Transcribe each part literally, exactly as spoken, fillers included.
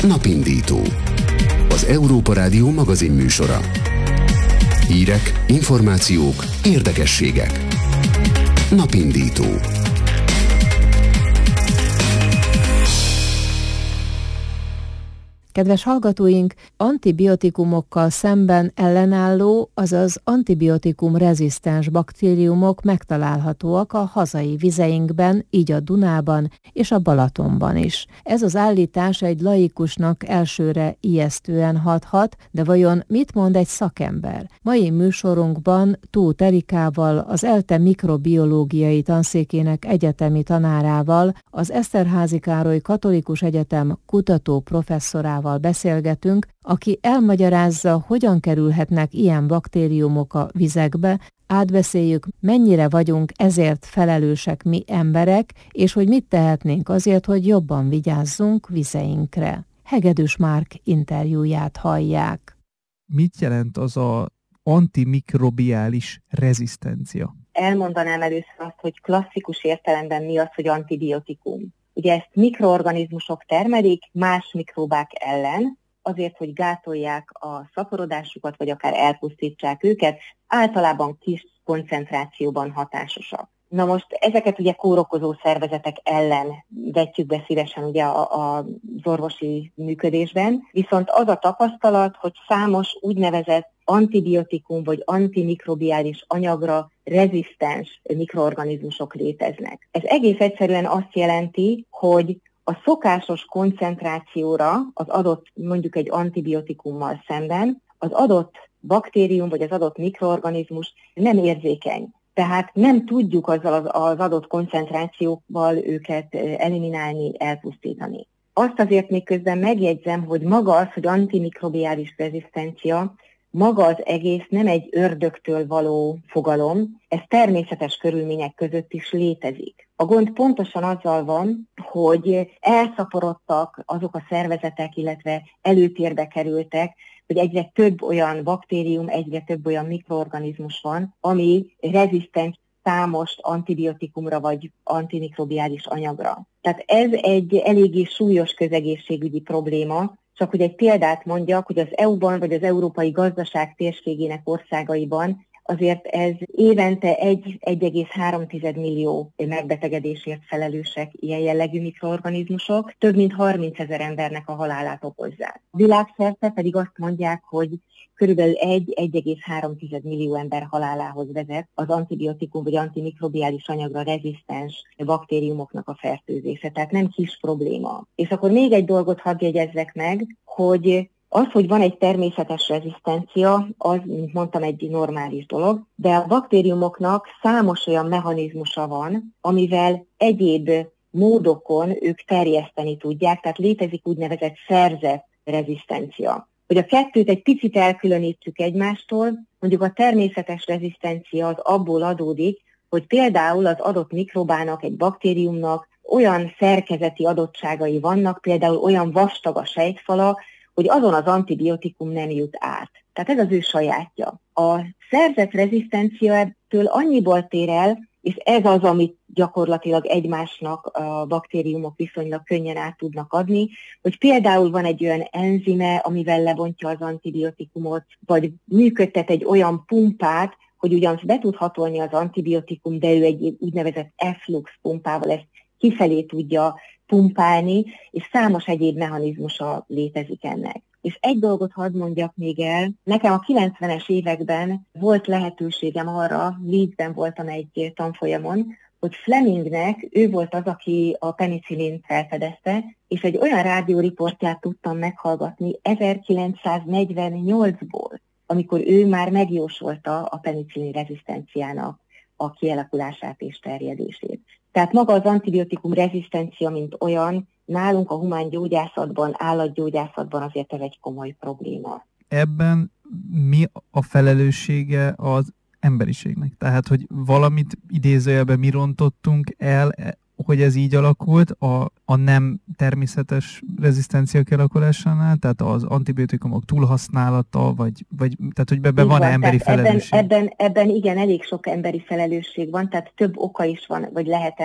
Napindító. Az Európa Rádió magazinműsora. Hírek, információk, érdekességek. Napindító. Kedves hallgatóink, antibiotikumokkal szemben ellenálló, azaz antibiotikum rezisztens baktériumok megtalálhatóak a hazai vizeinkben, így a Dunában és a Balatonban is. Ez az állítás egy laikusnak elsőre ijesztően hathat, de vajon mit mond egy szakember? Mai műsorunkban Tóth Erikával, az ELTE mikrobiológiai tanszékének egyetemi tanárával, az Eszterházy Károly Katolikus Egyetem kutató professzorával beszélgetünk, aki elmagyarázza, hogyan kerülhetnek ilyen baktériumok a vizekbe, átbeszéljük, mennyire vagyunk ezért felelősek mi emberek, és hogy mit tehetnénk azért, hogy jobban vigyázzunk vizeinkre. Hegedűs Márk interjúját hallják. Mit jelent az a antimikrobiális rezisztencia? Elmondanám először azt, hogy klasszikus értelemben mi az, hogy antibiotikum. Ugye ezt mikroorganizmusok termelik más mikróbák ellen, azért, hogy gátolják a szaporodásukat, vagy akár elpusztítsák őket, általában kis koncentrációban hatásosak. Na most ezeket ugye kórokozó szervezetek ellen vetjük be szívesen ugye a, a, az orvosi működésben, viszont az a tapasztalat, hogy számos úgynevezett antibiotikum vagy antimikrobiális anyagra rezisztens mikroorganizmusok léteznek. Ez egész egyszerűen azt jelenti, hogy a szokásos koncentrációra az adott, mondjuk egy antibiotikummal szemben, az adott baktérium vagy az adott mikroorganizmus nem érzékeny. Tehát nem tudjuk azzal az adott koncentrációval őket eliminálni, elpusztítani. Azt azért még közben megjegyzem, hogy maga az, hogy antimikrobiális rezisztencia, maga az egész nem egy ördögtől való fogalom, ez természetes körülmények között is létezik. A gond pontosan azzal van, hogy elszaporodtak azok a szervezetek, illetve előtérbe kerültek, hogy egyre több olyan baktérium, egyre több olyan mikroorganizmus van, ami rezisztens számos antibiotikumra vagy antimikrobiális anyagra. Tehát ez egy eléggé súlyos közegészségügyi probléma. Csak hogy egy példát mondjak, hogy az é u-ban vagy az európai gazdaság térségének országaiban azért ez évente egy egész három millió megbetegedésért felelősek ilyen jellegű mikroorganizmusok, több mint harmincezer embernek a halálát okozzák. Világszerte pedig azt mondják, hogy körülbelül egy egész három millió ember halálához vezet az antibiotikum vagy antimikrobiális anyagra rezisztens baktériumoknak a fertőzése, tehát nem kis probléma. És akkor még egy dolgot hadd jegyezzek meg, hogy az, hogy van egy természetes rezisztencia, az, mint mondtam, egy normális dolog, de a baktériumoknak számos olyan mechanizmusa van, amivel egyéb módokon ők terjeszteni tudják, tehát létezik úgynevezett szerzett rezisztencia. Hogy a kettőt egy picit elkülönítsük egymástól, mondjuk a természetes rezisztencia az abból adódik, hogy például az adott mikrobának, egy baktériumnak olyan szerkezeti adottságai vannak, például olyan vastag a sejtfala, hogy azon az antibiotikum nem jut át. Tehát ez az ő sajátja. A szerzett rezisztencia ettől annyiból tér el, és ez az, amit gyakorlatilag egymásnak a baktériumok viszonylag könnyen át tudnak adni, hogy például van egy olyan enzime, amivel lebontja az antibiotikumot, vagy működtet egy olyan pumpát, hogy ugyan be tud hatolni az antibiotikum, de ő egy úgynevezett efflux pumpával ezt kifelé tudja pumpálni, és számos egyéb mechanizmusa létezik ennek. És egy dolgot hadd mondjak még el, nekem a kilencvenes években volt lehetőségem arra, Leedsben voltam egy tanfolyamon, hogy Flemingnek, ő volt az, aki a penicillint felfedezte, és egy olyan rádióriportját tudtam meghallgatni ezerkilencszáznegyvennyolcból, amikor ő már megjósolta a penicillin rezisztenciának a kialakulását és terjedését. Tehát maga az antibiotikum rezisztencia, mint olyan, nálunk a humán gyógyászatban, állatgyógyászatban azért ez egy komoly probléma. Ebben mi a felelőssége az emberiségnek? Tehát, hogy valamit idézőjelben mi rontottunk el, hogy ez így alakult a, a nem természetes rezisztencia kialakulásánál, tehát az antibiotikumok túlhasználata, vagy, vagy tehát, hogy ebben van, van emberi felelősség? Ebben, ebben, ebben igen, elég sok emberi felelősség van, tehát több oka is van, vagy lehet ennek.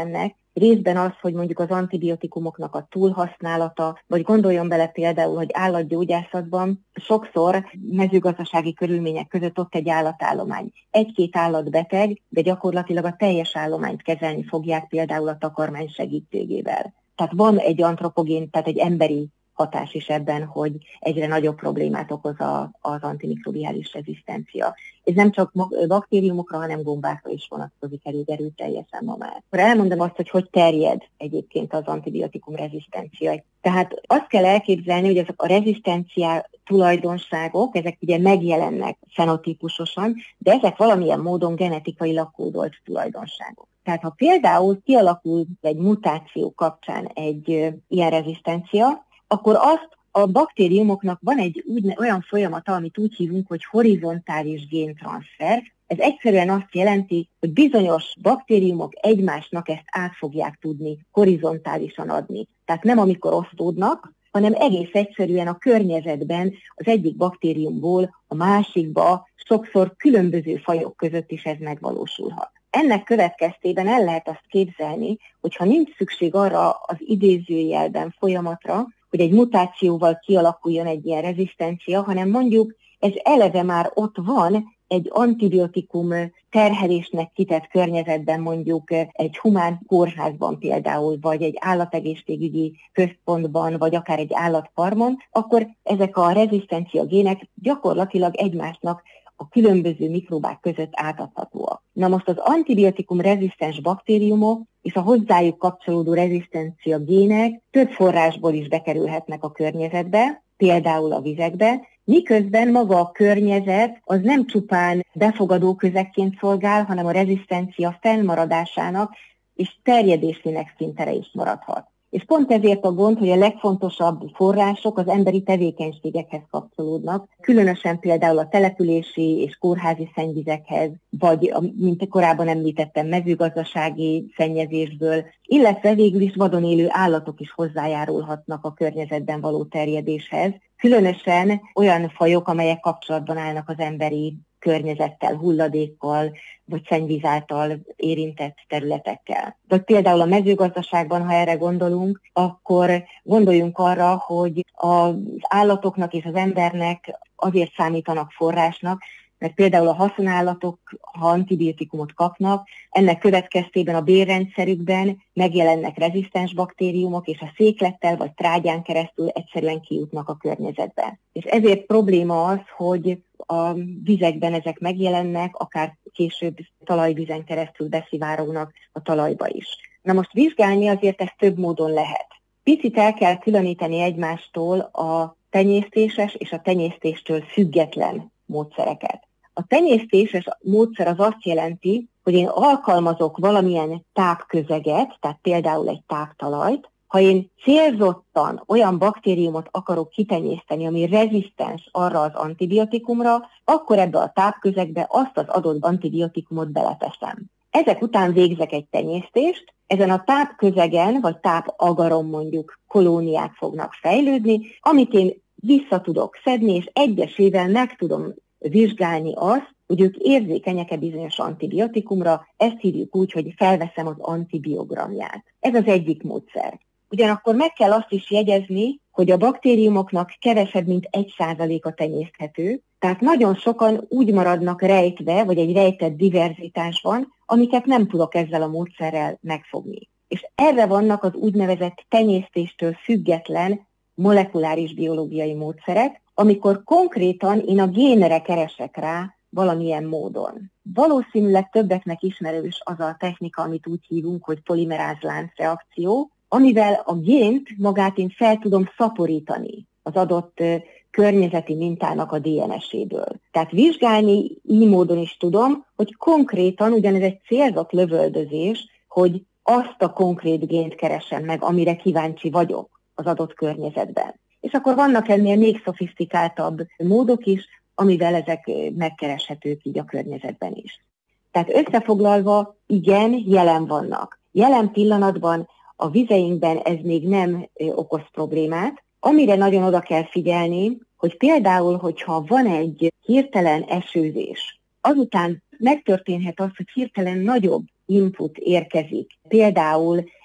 Részben az, hogy mondjuk az antibiotikumoknak a túlhasználata, vagy gondoljon bele például, hogy állatgyógyászatban sokszor mezőgazdasági körülmények között ott egy állatállomány. Egy-két állat beteg, de gyakorlatilag a teljes állományt kezelni fogják például a takarmány segítségével. Tehát van egy antropogén, tehát egy emberi hatás is ebben, hogy egyre nagyobb problémát okoz a, az antimikrobiális rezisztencia. Ez nem csak baktériumokra, hanem gombákra is vonatkozik elég erőteljesen ma már. Akkor elmondom azt, hogy hogy terjed egyébként az antibiotikum rezisztencia. Tehát azt kell elképzelni, hogy ezek a rezisztencia tulajdonságok, ezek ugye megjelennek fenotípusosan, de ezek valamilyen módon genetikailag kódolt tulajdonságok. Tehát ha például kialakul egy mutáció kapcsán egy ö, ilyen rezisztencia, akkor azt a baktériumoknak van egy úgy, olyan folyamata, amit úgy hívunk, hogy horizontális géntranszfer. Ez egyszerűen azt jelenti, hogy bizonyos baktériumok egymásnak ezt át fogják tudni horizontálisan adni. Tehát nem amikor osztódnak, hanem egész egyszerűen a környezetben az egyik baktériumból a másikba sokszor különböző fajok között is ez megvalósulhat. Ennek következtében el lehet azt képzelni, hogy ha nincs szükség arra az idézőjelben folyamatra, hogy egy mutációval kialakuljon egy ilyen rezisztencia, hanem mondjuk ez eleve már ott van egy antibiotikum terhelésnek kitett környezetben, mondjuk egy humán kórházban például, vagy egy állategészségügyi központban, vagy akár egy állatfarmon, akkor ezek a rezisztencia gének gyakorlatilag egymásnak a különböző mikróbák között átadhatóak. Na most az antibiotikum rezisztens baktériumok és a hozzájuk kapcsolódó rezisztencia gének több forrásból is bekerülhetnek a környezetbe, például a vizekbe, miközben maga a környezet az nem csupán befogadó közegként szolgál, hanem a rezisztencia fennmaradásának és terjedésének szintere is maradhat. És pont ezért a gond, hogy a legfontosabb források az emberi tevékenységekhez kapcsolódnak, különösen például a települési és kórházi szennyvizekhez, vagy, mint korábban említettem, mezőgazdasági szennyezésből, illetve végül is vadon élő állatok is hozzájárulhatnak a környezetben való terjedéshez, különösen olyan fajok, amelyek kapcsolatban állnak az emberi környezettel, hulladékkal, vagy szennyvíz által érintett területekkel. Vagy például a mezőgazdaságban, ha erre gondolunk, akkor gondoljunk arra, hogy az állatoknak és az embernek azért számítanak forrásnak, mert például a haszonállatok, ha antibiotikumot kapnak, ennek következtében a bélrendszerükben megjelennek rezisztens baktériumok, és a széklettel vagy trágyán keresztül egyszerűen kijutnak a környezetbe. És ezért probléma az, hogy a vizekben ezek megjelennek, akár később talajvízen keresztül beszivárognak a talajba is. Na most vizsgálni azért ezt több módon lehet. Picit el kell különíteni egymástól a tenyésztéses és a tenyésztéstől független módszereket. A tenyésztéses módszer az azt jelenti, hogy én alkalmazok valamilyen tápközeget, tehát például egy táptalajt, ha én célzottan olyan baktériumot akarok kitenyészteni, ami rezisztens arra az antibiotikumra, akkor ebbe a tápközegbe azt az adott antibiotikumot beleteszem. Ezek után végzek egy tenyésztést, ezen a tápközegen, vagy tápagaron mondjuk kolóniák fognak fejlődni, amit én vissza tudok szedni, és egyesével meg tudom vizsgálni azt, hogy ők érzékenyek-e bizonyos antibiotikumra, ezt hívjuk úgy, hogy felveszem az antibiogramját. Ez az egyik módszer. Ugyanakkor meg kell azt is jegyezni, hogy a baktériumoknak kevesebb, mint egy százaléka tenyészthető, tehát nagyon sokan úgy maradnak rejtve, vagy egy rejtett diverzitásban, amiket nem tudok ezzel a módszerrel megfogni. És erre vannak az úgynevezett tenyésztéstől független molekuláris biológiai módszerek, amikor konkrétan én a génre keresek rá valamilyen módon. Valószínűleg többeknek ismerős az a technika, amit úgy hívunk, hogy polimeráz-láncreakció, amivel a gént magát én fel tudom szaporítani az adott környezeti mintának a dé en es-éből. Tehát vizsgálni így módon is tudom, hogy konkrétan ugyanez egy célzott lövöldözés, hogy azt a konkrét gént keresem meg, amire kíváncsi vagyok az adott környezetben. És akkor vannak ennél még szofisztikáltabb módok is, amivel ezek megkereshetők így a környezetben is. Tehát összefoglalva, igen, jelen vannak. Jelen pillanatban a vizeinkben ez még nem okoz problémát. Amire nagyon oda kell figyelni, hogy például, hogyha van egy hirtelen esőzés, azután megtörténhet az, hogy hirtelen nagyobb input érkezik. Például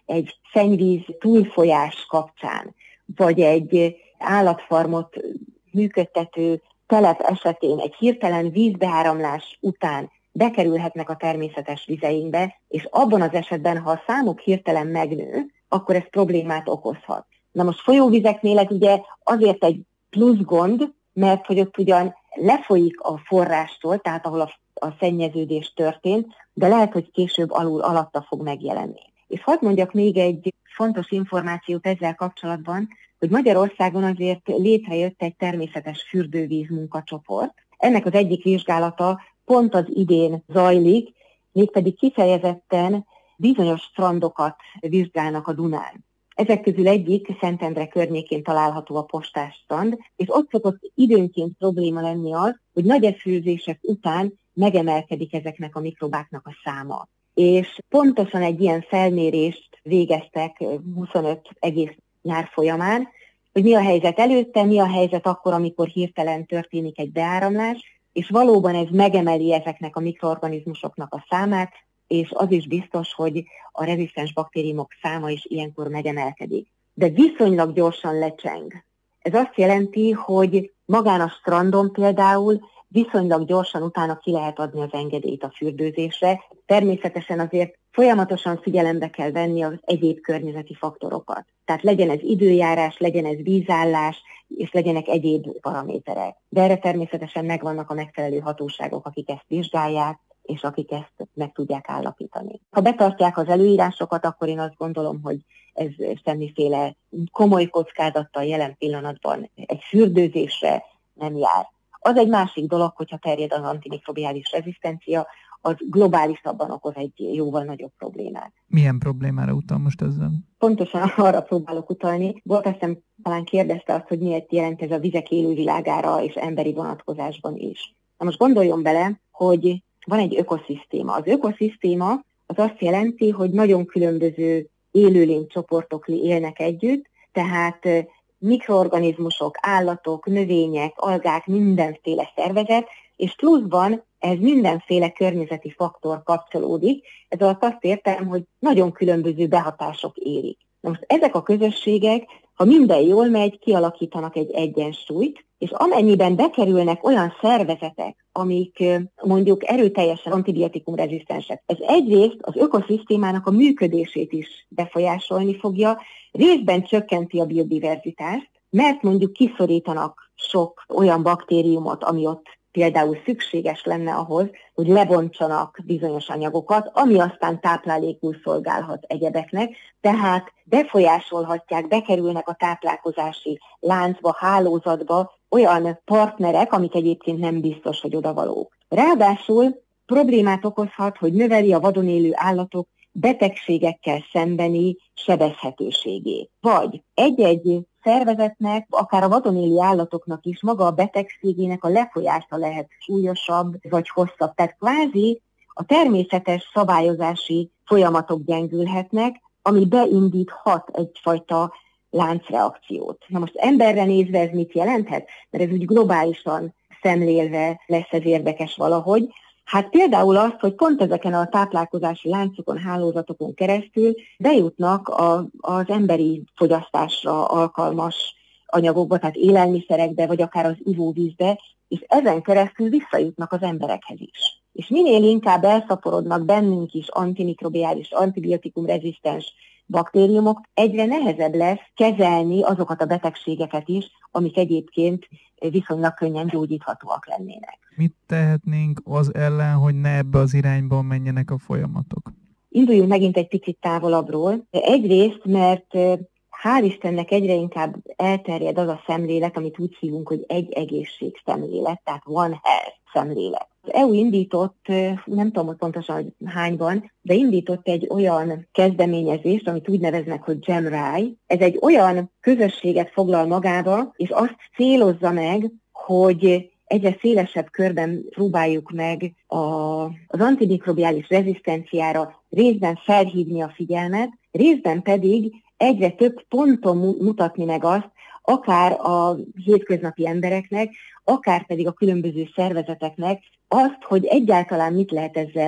egy szennyvíz túlfolyás kapcsán, vagy egy állatfarmot működtető telep esetén egy hirtelen vízbeáramlás után bekerülhetnek a természetes vizeinkbe, és abban az esetben, ha a számuk hirtelen megnő, akkor ez problémát okozhat. Na most folyóvizeknél ez ugye azért egy plusz gond, mert hogy ott ugyan lefolyik a forrástól, tehát ahol a, a szennyeződés történt, de lehet, hogy később alul alatta fog megjelenni. És hadd mondjak még egy fontos információt ezzel kapcsolatban, hogy Magyarországon azért létrejött egy természetes fürdővíz munkacsoport. Ennek az egyik vizsgálata pont az idén zajlik, mégpedig kifejezetten bizonyos strandokat vizsgálnak a Dunán. Ezek közül egyik Szentendre környékén található a Postás strand, és ott szokott időnként probléma lenni az, hogy nagy esőzések után megemelkedik ezeknek a mikrobáknak a száma. És pontosan egy ilyen felmérést végeztek huszonöt egész nyár folyamán, hogy mi a helyzet előtte, mi a helyzet akkor, amikor hirtelen történik egy beáramlás, és valóban ez megemeli ezeknek a mikroorganizmusoknak a számát, és az is biztos, hogy a rezisztens baktériumok száma is ilyenkor megemelkedik. De viszonylag gyorsan lecseng. Ez azt jelenti, hogy magán a strandon például viszonylag gyorsan utána ki lehet adni az engedélyt a fürdőzésre. Természetesen azért folyamatosan figyelembe kell venni az egyéb környezeti faktorokat. Tehát legyen ez időjárás, legyen ez vízállás, és legyenek egyéb paraméterek. De erre természetesen megvannak a megfelelő hatóságok, akik ezt vizsgálják, és akik ezt meg tudják állapítani. Ha betartják az előírásokat, akkor én azt gondolom, hogy ez semmiféle komoly kockázattal jelen pillanatban egy fürdőzésre nem jár. Az egy másik dolog, hogyha terjed az antimikrobiális rezisztencia, az globálisabban okoz egy jóval nagyobb problémát. Milyen problémára utal most ezzel? Pontosan arra próbálok utalni. Volt, azt hiszem, talán kérdezte azt, hogy miért jelent ez a vizek élővilágára és emberi vonatkozásban is. Na most gondoljon bele, hogy van egy ökoszisztéma. Az ökoszisztéma az azt jelenti, hogy nagyon különböző élőlénycsoportok élnek együtt, tehát mikroorganizmusok, állatok, növények, algák, mindenféle szervezet, és pluszban ez mindenféle környezeti faktor kapcsolódik. Ez alatt azt értem, hogy nagyon különböző behatások érik. Na most ezek a közösségek, ha minden jól megy, kialakítanak egy egyensúlyt, és amennyiben bekerülnek olyan szervezetek, amik mondjuk erőteljesen antibiotikumrezisztensek, ez egyrészt az ökoszisztémának a működését is befolyásolni fogja, részben csökkenti a biodiverzitást, mert mondjuk kiszorítanak sok olyan baktériumot, ami ott például szükséges lenne ahhoz, hogy lebontsanak bizonyos anyagokat, ami aztán táplálékul szolgálhat egyebeknek, tehát befolyásolhatják, bekerülnek a táplálkozási láncba, hálózatba olyan partnerek, amik egyébként nem biztos, hogy odavalók. Ráadásul problémát okozhat, hogy növeli a vadon élő állatok betegségekkel szembeni sebezhetőségét. Vagy egy-egy szervezetnek, akár a vadon élő állatoknak is maga a betegségének a lefolyása lehet súlyosabb vagy hosszabb. Tehát kvázi a természetes szabályozási folyamatok gyengülhetnek, ami beindíthat egyfajta láncreakciót. Na most emberre nézve ez mit jelenthet? Mert ez úgy globálisan szemlélve lesz ez érdekes valahogy. Hát például azt, hogy pont ezeken a táplálkozási láncokon, hálózatokon keresztül bejutnak a, az emberi fogyasztásra alkalmas anyagokba, tehát élelmiszerekbe, vagy akár az ivóvízbe, és ezen keresztül visszajutnak az emberekhez is. És minél inkább elszaporodnak bennünk is antimikrobiális, antibiotikumrezisztens baktériumok, egyre nehezebb lesz kezelni azokat a betegségeket is, amik egyébként viszonylag könnyen gyógyíthatóak lennének. Mit tehetnénk az ellen, hogy ne ebbe az irányba menjenek a folyamatok? Induljunk megint egy picit távolabbról. Egyrészt, mert hál' Istennek egyre inkább elterjed az a szemlélet, amit úgy hívunk, hogy egy egészség szemlélet, tehát one health szemlélet. Az é u indított, nem tudom, hogy pontosan hogy hányban, de indított egy olyan kezdeményezést, amit úgy neveznek, hogy GEMRAI. Ez egy olyan közösséget foglal magába, és azt célozza meg, hogy egyre szélesebb körben próbáljuk meg a, az antimikrobiális rezisztenciára részben felhívni a figyelmet, részben pedig egyre több ponton mutatni meg azt, akár a hétköznapi embereknek, akár pedig a különböző szervezeteknek azt, hogy egyáltalán mit lehet ezzel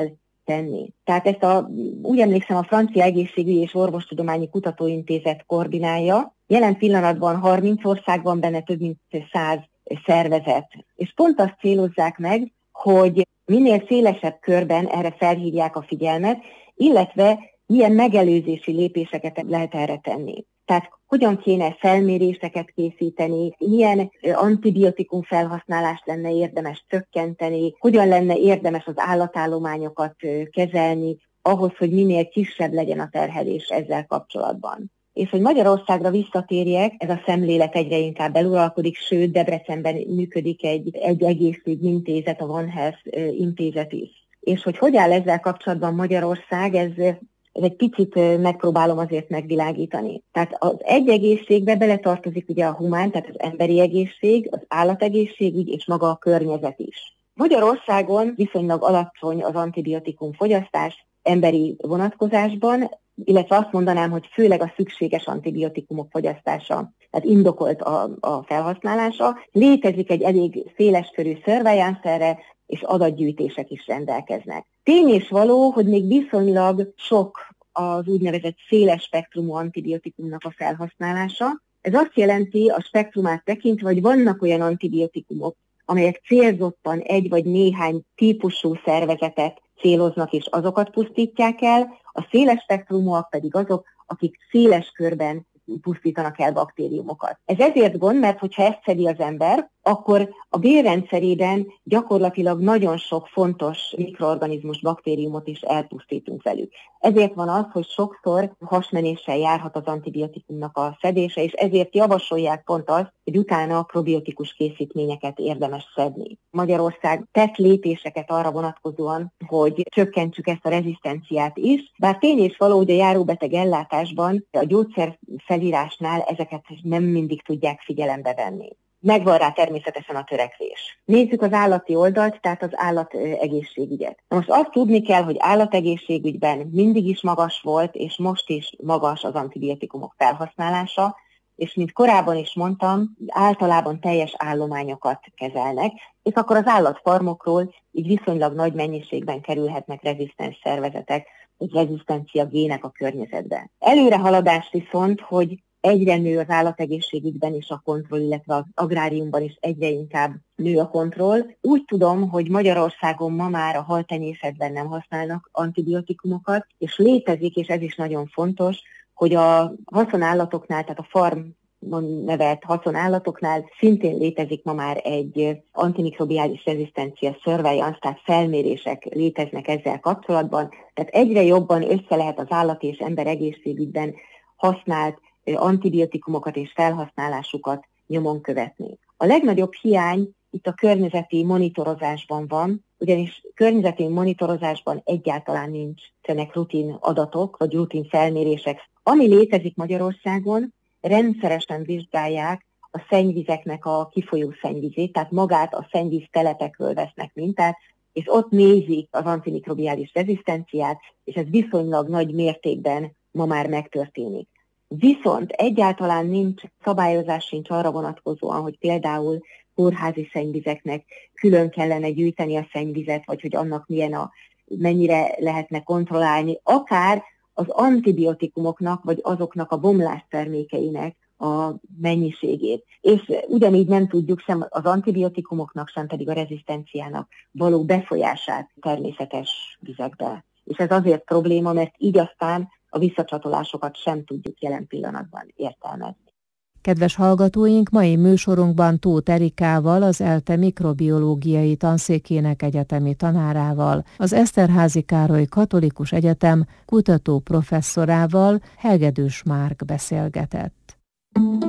tenni. Tehát ezt a, úgy emlékszem, a Francia Egészségügyi és Orvostudományi Kutatóintézet koordinálja. Jelen pillanatban harminc országban benne több mint száz szervezet. És pont azt célozzák meg, hogy minél szélesebb körben erre felhívják a figyelmet, illetve milyen megelőzési lépéseket lehet erre tenni. Tehát hogyan kéne felméréseket készíteni, milyen antibiotikum felhasználást lenne érdemes csökkenteni, hogyan lenne érdemes az állatállományokat kezelni, ahhoz, hogy minél kisebb legyen a terhelés ezzel kapcsolatban. És hogy Magyarországra visszatérjek, ez a szemlélet egyre inkább eluralkodik, sőt Debrecenben működik egy, egy egészségügyintézet, a One Health intézet is. És hogy hogy áll ezzel kapcsolatban Magyarország, ez Ez egy picit megpróbálom azért megvilágítani. Tehát az egy egészségbe beletartozik ugye a humán, tehát az emberi egészség, az állategészségügy és maga a környezet is. Magyarországon viszonylag alacsony az antibiotikum fogyasztás emberi vonatkozásban, illetve azt mondanám, hogy főleg a szükséges antibiotikumok fogyasztása, tehát indokolt a, a felhasználása. Létezik egy elég széleskörű surveillance erre, és adatgyűjtések is rendelkeznek. Tény és való, hogy még viszonylag sok az úgynevezett széles spektrumú antibiotikumnak a felhasználása. Ez azt jelenti a spektrumát tekintve, hogy vannak olyan antibiotikumok, amelyek célzottan egy vagy néhány típusú szervezetet céloznak, és azokat pusztítják el, a széles spektrumúak pedig azok, akik széles körben pusztítanak el baktériumokat. Ez ezért gond, mert hogyha ezt szedi az ember, akkor a bélrendszerében gyakorlatilag nagyon sok fontos mikroorganizmus, baktériumot is elpusztítunk velük. Ezért van az, hogy sokszor hasmenéssel járhat az antibiotikumnak a szedése, és ezért javasolják pont azt, hogy utána probiotikus készítményeket érdemes szedni. Magyarország tett lépéseket arra vonatkozóan, hogy csökkentsük ezt a rezisztenciát is, bár tény és való, hogy a járóbeteg ellátásban, a gyógyszer felírásnál ezeket nem mindig tudják figyelembe venni. Megvan rá természetesen a törekvés. Nézzük az állati oldalt, tehát az állategészségügyet. Most azt tudni kell, hogy állategészségügyben mindig is magas volt, és most is magas az antibiotikumok felhasználása, és mint korábban is mondtam, általában teljes állományokat kezelnek, és akkor az állatfarmokról így viszonylag nagy mennyiségben kerülhetnek rezisztens szervezetek, vagy rezisztencia gének a környezetbe. Előrehaladás viszont, hogy egyre nő az állategészségügyben is a kontroll, illetve az agráriumban is egyre inkább nő a kontroll. Úgy tudom, hogy Magyarországon ma már a haltenyészetben nem használnak antibiotikumokat, és létezik, és ez is nagyon fontos, hogy a haszonállatoknál, tehát a farmon nevelt haszonállatoknál szintén létezik ma már egy antimikrobiális rezisztencia surveillance, tehát felmérések léteznek ezzel kapcsolatban. Tehát egyre jobban össze lehet az állat és ember egészségügyben használt antibiotikumokat és felhasználásukat nyomon követni. A legnagyobb hiány itt a környezeti monitorozásban van, ugyanis környezeti monitorozásban egyáltalán nincsenek rutin adatok, vagy rutin felmérések. Ami létezik Magyarországon, rendszeresen vizsgálják a szennyvizeknek a kifolyó szennyvizét, tehát magát a szennyvíz telepekről vesznek mintát, és ott nézik az antimikrobiális rezisztenciát, és ez viszonylag nagy mértékben ma már megtörténik. Viszont egyáltalán nincs, szabályozás sincs arra vonatkozóan, hogy például kórházi szennyvizeknek külön kellene gyűjteni a szennyvizet, vagy hogy annak milyen a, mennyire lehetne kontrollálni, akár az antibiotikumoknak, vagy azoknak a bomlástermékeinek a mennyiségét. És ugyanígy nem tudjuk sem az antibiotikumoknak, sem pedig a rezisztenciának való befolyását természetes vizekbe. És ez azért probléma, mert így aztán a visszacsatolásokat sem tudjuk jelen pillanatban értelmezni. Kedves hallgatóink, mai műsorunkban Tóth Erikával, az ELTE mikrobiológiai tanszékének egyetemi tanárával, az Eszterházy Károly Katolikus Egyetem kutató professzorával, Hegedűs Márk beszélgetett.